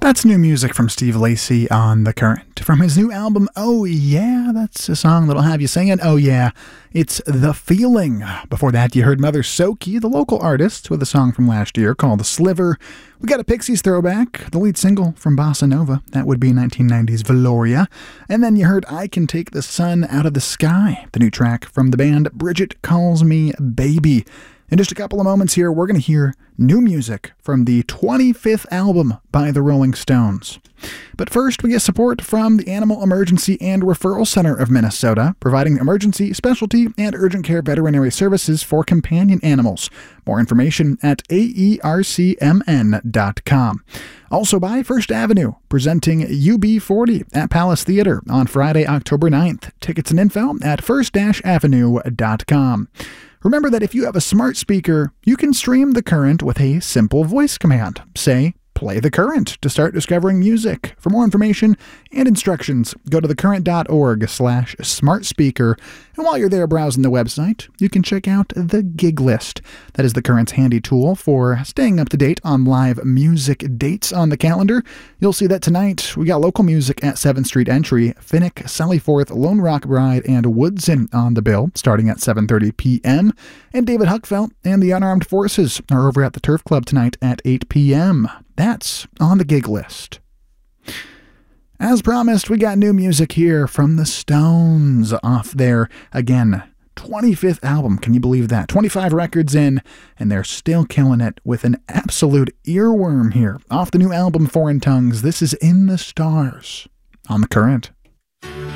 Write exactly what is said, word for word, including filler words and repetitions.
That's new music from Steve Lacy on The Current. From his new album, Oh Yeah, that's a song that'll have you singing. Oh Yeah, it's The Feeling. Before that, you heard Mother Soki, the local artist, with a song from last year called The Sliver. We got a Pixies throwback, the lead single from Bossa Nova. That would be nineteen nineties Valoria. And then you heard I Can Take the Sun Out of the Sky, the new track from the band Bridget Calls Me Baby. In just a couple of moments here, we're going to hear new music from the twenty-fifth album by the Rolling Stones. But first, we get support from the Animal Emergency and Referral Center of Minnesota, providing emergency, specialty, and urgent care veterinary services for companion animals. More information at A E R C M N dot com. Also by First Avenue, presenting U B forty at Palace Theater on Friday, October ninth. Tickets and info at first avenue dot com. Remember that if you have a smart speaker, you can stream The Current with a simple voice command. Say, play The Current to start discovering music. For more information and instructions, go to thecurrent.org slash smart speaker. And while you're there browsing the website, you can check out the gig list. That is The Current's handy tool for staying up to date on live music dates on the calendar. You'll see that tonight we got local music at seventh Street Entry, Finnick, Sallyforth, Lone Rock Bride, and Woodson on the bill, starting at seven thirty p.m. And David Huckfelt and the Unarmed Forces are over at the Turf Club tonight at eight p.m. That's on the gig list. As promised, we got new music here from the Stones off their, again, twenty-fifth album. Can you believe that? twenty-five records in, and they're still killing it with an absolute earworm here. Off the new album, Foreign Tongues, this is In the Stars on The Current.